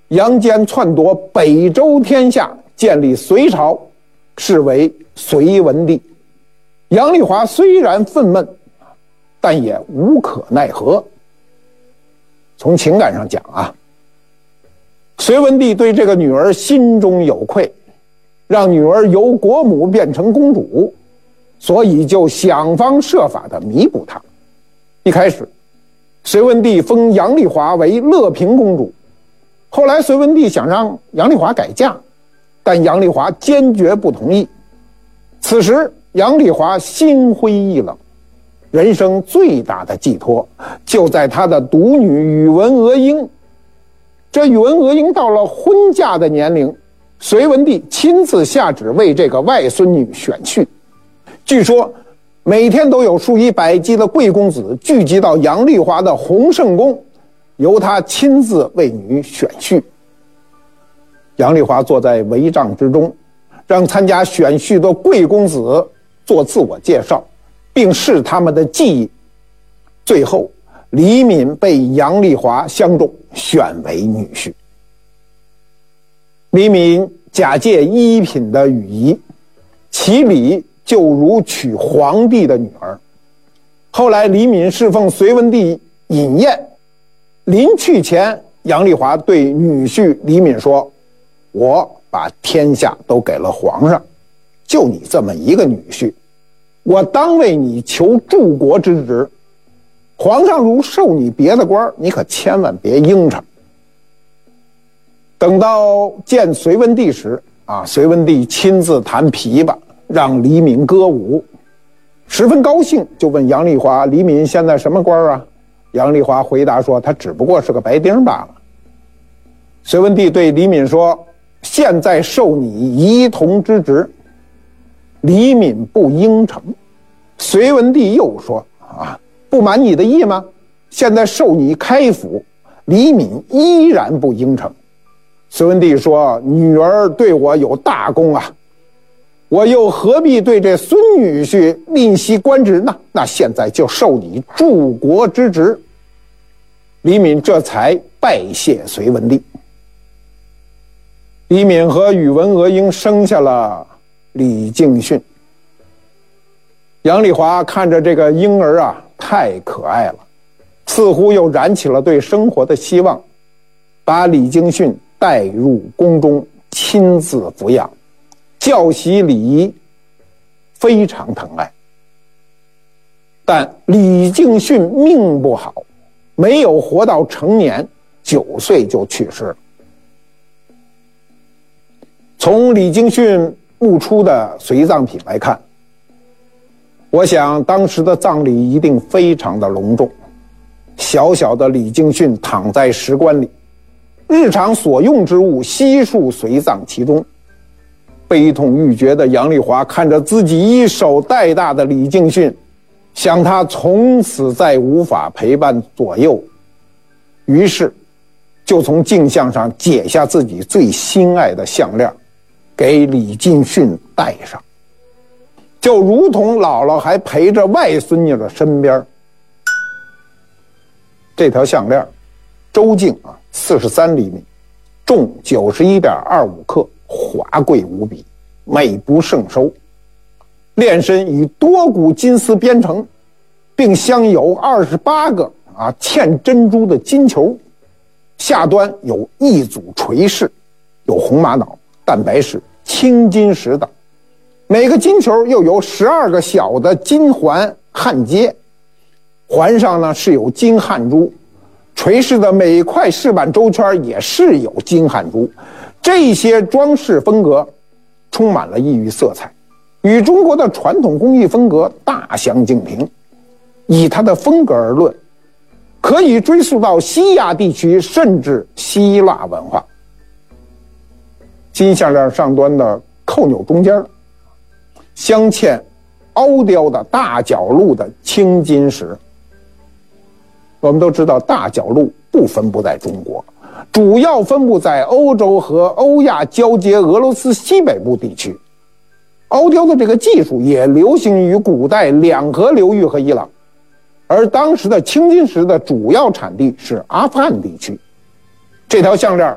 杨坚篡夺北周天下，建立隋朝，是为隋文帝。杨丽华虽然愤懑，但也无可奈何。从情感上讲啊，隋文帝对这个女儿心中有愧，让女儿由国母变成公主，所以就想方设法地弥补她。一开始，隋文帝封杨丽华为乐平公主，后来隋文帝想让杨丽华改嫁，但杨丽华坚决不同意。此时杨丽华心灰意冷，人生最大的寄托就在她的独女宇文娥英。这宇文娥英到了婚嫁的年龄，隋文帝亲自下旨为这个外孙女选婿。据说每天都有数以百计的贵公子聚集到杨丽华的洪圣宫，由他亲自为女选婿。杨丽华坐在帷帐之中，让参加选婿的贵公子做自我介绍，并试他们的技艺。最后李敏被杨丽华相中，选为女婿。李敏假借一品的羽仪，其礼就如娶皇帝的女儿。后来李敏侍奉隋文帝饮宴，临去前，杨丽华对女婿李敏说：“我把天下都给了皇上，就你这么一个女婿，我当为你求柱国之职。皇上如授你别的官，你可千万别应承。”等到见隋文帝时隋文帝亲自弹琵琶，让李敏歌舞，十分高兴，就问杨丽华：“李敏现在什么官啊？”杨丽华回答说：“他只不过是个白丁罢了。”隋文帝对李敏说：“现在授你仪同之职。”李敏不应承。隋文帝又说：“不满你的意吗？现在授你开府。”李敏依然不应承。隋文帝说：“女儿对我有大功啊，我又何必对这孙女婿吝惜官职呢？那现在就授你柱国之职。”李敏这才拜谢隋文帝。李敏和宇文娥英生下了李敬训。杨丽华看着这个婴儿太可爱了，似乎又燃起了对生活的希望，把李敬训带入宫中，亲自抚养，教习礼仪，非常疼爱。但李敬训命不好，没有活到成年，9岁就去世了。从李敬训墓出的随葬品来看，我想当时的葬礼一定非常的隆重。小小的李敬训躺在石棺里，日常所用之物悉数随葬其中。悲痛欲绝的杨丽华看着自己一手带大的李敬训，想他从此再无法陪伴左右，于是就从镜像上解下自己最心爱的项链，给李敬训戴上，就如同姥姥还陪着外孙女的身边。这条项链周径43厘米，重91.25克，华贵无比，美不胜收。链身以多股金丝编成，并镶有28个嵌珍珠的金球，下端有一组垂饰，有红玛瑙、蛋白石、青金石等，每个金球又有12个小的金环焊接，环上呢是有金焊珠，垂饰的每块饰板周圈也是有金焊珠。这些装饰风格充满了异域色彩，与中国的传统工艺风格大相径庭。以它的风格而论，可以追溯到西亚地区，甚至希腊文化。金项链上端的扣钮中间镶嵌凹雕的大角鹿的青金石。我们都知道大角鹿不分布在中国，主要分布在欧洲和欧亚交接俄罗斯西北部地区。凹雕的这个技术也流行于古代两河流域和伊朗，而当时的青金石的主要产地是阿富汗地区。这条项链